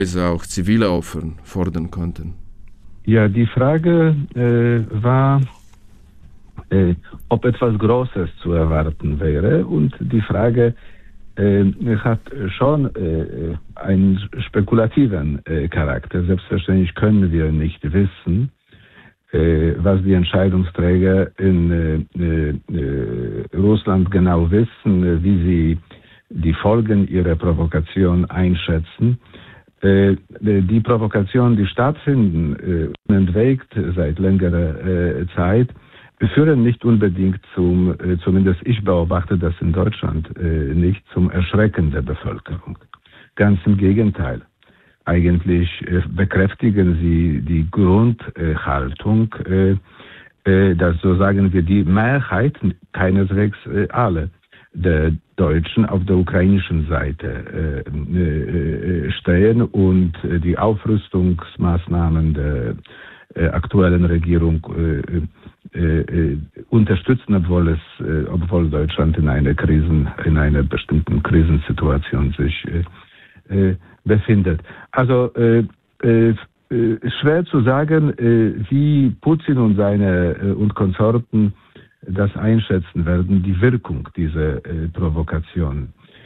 auch zivile Opfer fordern konnten. Ja, die Frage war, ob etwas Großes zu erwarten wäre. Und die Frage hat schon einen spekulativen Charakter. Selbstverständlich können wir nicht wissen, was die Entscheidungsträger in Russland genau wissen, wie sie die Folgen ihrer Provokation einschätzen. Die Provokationen, die stattfinden, unentwegt seit längerer Zeit, führen nicht unbedingt zumindest ich beobachte das in Deutschland nicht, zum Erschrecken der Bevölkerung. Ganz im Gegenteil. Eigentlich bekräftigen sie die Grundhaltung, dass, so sagen wir, die Mehrheit, keineswegs alle, der Deutschen auf der ukrainischen Seite stehen und die Aufrüstungsmaßnahmen der aktuellen Regierung unterstützen, obwohl Deutschland in einer bestimmten Krisensituation sich befindet. Also schwer zu sagen, wie Putin und seine und Konsorten das einschätzen werden, die Wirkung dieser Provokation.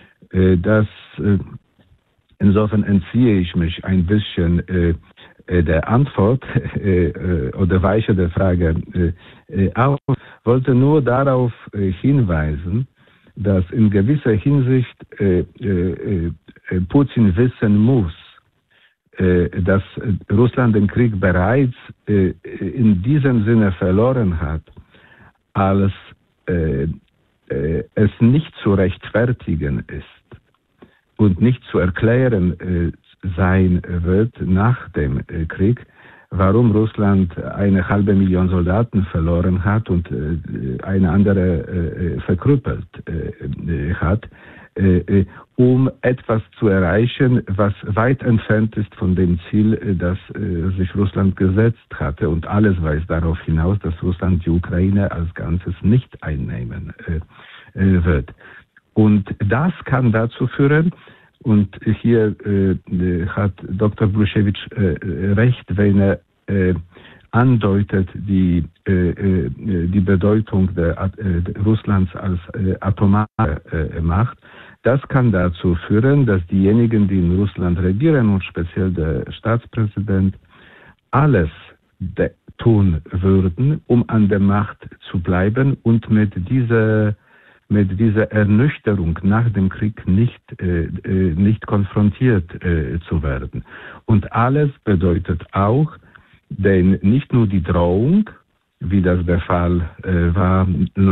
Insofern entziehe ich mich ein bisschen der Antwort oder weiche der Frage auf, wollte nur darauf hinweisen, dass in gewisser Hinsicht Putin wissen muss, dass Russland den Krieg bereits in diesem Sinne verloren hat, als es nicht zu rechtfertigen ist und nicht zu erklären sein wird nach dem Krieg, warum Russland 500.000 Soldaten verloren hat und eine andere verkrüppelt hat, um etwas zu erreichen, was weit entfernt ist von dem Ziel, das sich Russland gesetzt hatte. Und alles weist darauf hinaus, dass Russland die Ukraine als Ganzes nicht einnehmen wird. Und das kann dazu führen, und hier hat Dr. Blusiewicz recht, wenn er andeutet, die Bedeutung Russlands als atomare Macht. Das kann dazu führen, dass diejenigen, die in Russland regieren und speziell der Staatspräsident, alles tun würden, um an der Macht zu bleiben und mit dieser Ernüchterung nach dem Krieg nicht konfrontiert zu werden. Und alles bedeutet auch, denn nicht nur die Drohung, wie das der Fall war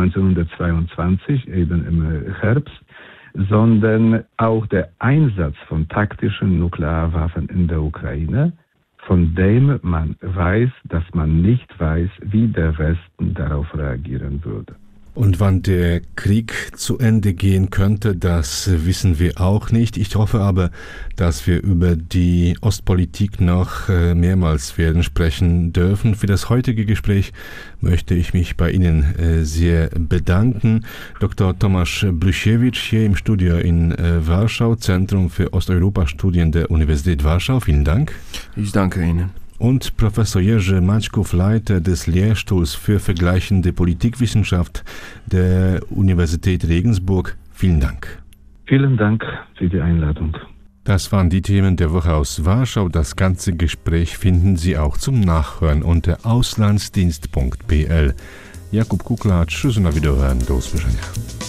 1922, eben im Herbst, sondern auch der Einsatz von taktischen Nuklearwaffen in der Ukraine, von dem man weiß, dass man nicht weiß, wie der Westen darauf reagieren würde. Und wann der Krieg zu Ende gehen könnte, das wissen wir auch nicht. Ich hoffe aber, dass wir über die Ostpolitik noch mehrmals werden sprechen dürfen. Für das heutige Gespräch möchte ich mich bei Ihnen sehr bedanken. Dr. Tomasz Blusiewicz hier im Studio in Warschau, Zentrum für Osteuropa-Studien der Universität Warschau. Vielen Dank. Ich danke Ihnen. Und Professor Jerzy Maćków, Leiter des Lehrstuhls für vergleichende Politikwissenschaft der Universität Regensburg. Vielen Dank. Vielen Dank für die Einladung. Das waren die Themen der Woche aus Warschau. Das ganze Gespräch finden Sie auch zum Nachhören unter auslandsdienst.pl. Jakub Kukla, tschüss und auf Wiederhören. Do usłyszenia.